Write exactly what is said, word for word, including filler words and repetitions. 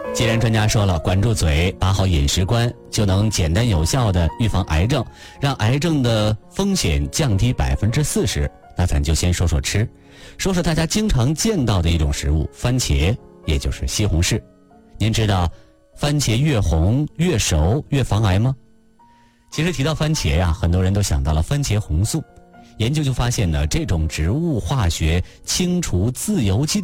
既然专家说了，管住嘴，把好饮食观，就能简单有效的预防癌症，让癌症的风险降低百分之四十。那咱就先说说吃，说说大家经常见到的一种食物——番茄，也就是西红柿。您知道番茄越红越熟越防癌吗？其实提到番茄呀，很多人都想到了番茄红素。研究就发现呢，这种植物化学清除自由基